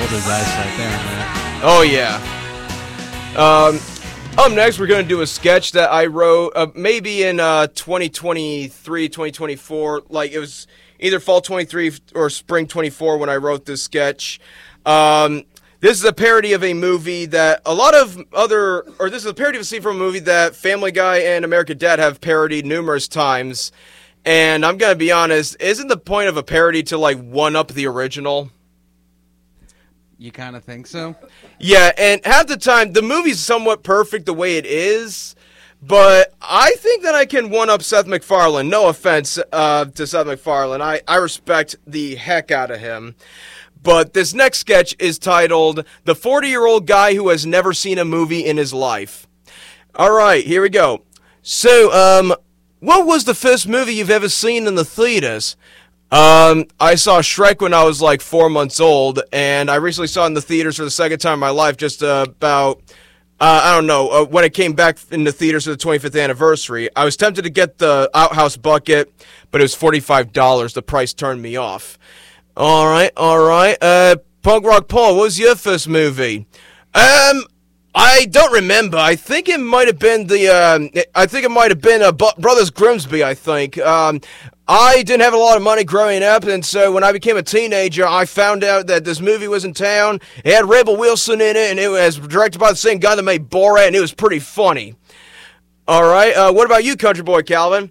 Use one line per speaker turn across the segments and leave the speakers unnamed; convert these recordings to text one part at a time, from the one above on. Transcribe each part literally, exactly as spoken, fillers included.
roll the dice right there, man.
Oh, yeah. Um, up next, we're going to do a sketch that I wrote uh, maybe in uh, twenty twenty-three, twenty twenty-four. Like, it was either fall twenty-three or spring twenty-four when I wrote this sketch. Um, this is a parody of a movie that a lot of other, or this is a parody of a scene from a movie that Family Guy and American Dad have parodied numerous times. And I'm going to be honest, isn't the point of a parody to, like, one-up the original?
You kind of think so?
Yeah, and half the time, the movie's somewhat perfect the way it is, but I think that I can one-up Seth MacFarlane. No offense uh, to Seth MacFarlane. I, I respect the heck out of him. But this next sketch is titled, The forty-Year-Old Guy Who Has Never Seen a Movie in His Life. All right, here we go. So, um, what was the first movie you've ever seen in the theaters? Um, I saw Shrek when I was like four months old, and I recently saw it in the theaters for the second time in my life just uh, about, uh, I don't know, uh, when it came back in the theaters for the twenty-fifth anniversary. I was tempted to get the Outhouse bucket, but it was forty-five dollars. The price turned me off. All right, all right. Uh, Punk Rock Paul, what was your first movie? Um... I don't remember. I think it might have been the, um, I think it might have been uh, Brothers Grimsby, I think. Um, I didn't have a lot of money growing up, and so when I became a teenager, I found out that this movie was in town. It had Rebel Wilson in it, and it was directed by the same guy that made Borat, and it was pretty funny. All right, uh, what about you, country boy Calvin?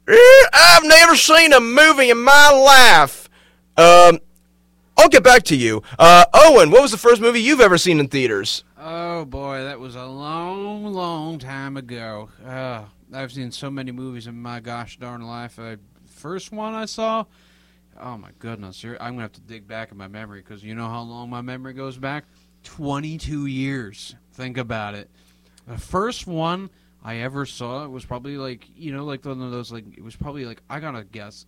I've never seen a movie in my life. Um, I'll get back to you. Uh, Owen, what was the first movie you've ever seen in theaters?
Oh, boy, that was a long, long time ago. Uh, I've seen so many movies in my gosh darn life. Uh, first one I saw, oh, my goodness. I'm going to have to dig back in my memory because you know how long my memory goes back? twenty-two years. Think about it. The first one I ever saw was probably like, you know, like one of those, like, it was probably like, I got to guess,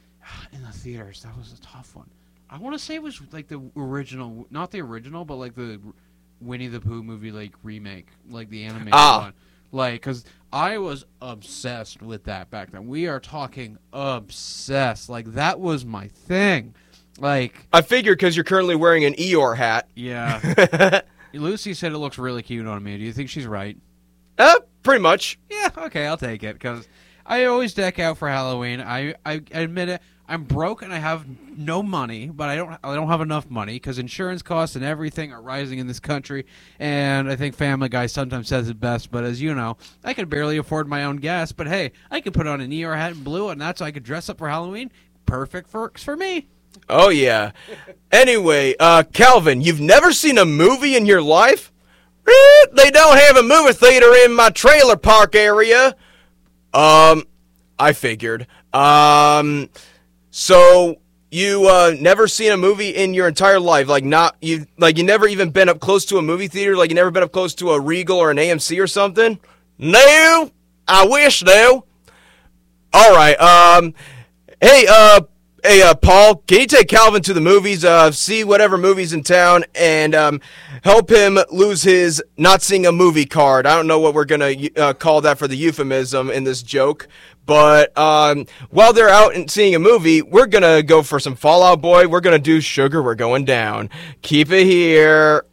in the theaters. That was a tough one. I want to say it was like the original, not the original, but like the Winnie the Pooh movie, like, remake, like the animated
ah.
one. Like, because I was obsessed with that back then. We are talking obsessed. Like, that was my thing. Like,
I figured because you're currently wearing an Eeyore hat.
Yeah. Lucy said it looks really cute on me. Do you think she's right?
Uh, pretty much.
Yeah, okay, I'll take it, because I always deck out for Halloween. I, I admit it. I'm broke and I have no money, but I don't I don't have enough money because insurance costs and everything are rising in this country. And I think Family Guy sometimes says it best, but as you know, I can barely afford my own gas. But hey, I could put on an Eeyore hat in blue, and that's so I could dress up for Halloween. Perfect for for me.
Oh yeah. Anyway, uh, Calvin, you've never seen a movie in your life? They don't have a movie theater in my trailer park area. Um, I figured. Um. So you uh, never seen a movie in your entire life, like not you, like you never even been up close to a movie theater, like you never been up close to a Regal or an A M C or something? No, I wish though. All right, um, hey, uh, hey, uh, Paul, can you take Calvin to the movies, uh, see whatever movies in town, and um, help him lose his not seeing a movie card? I don't know what we're gonna uh, call that for the euphemism in this joke. But um, while they're out and seeing a movie, we're going to go for some Fall Out Boy. We're going to do Sugar, We're Going Down. Keep it here.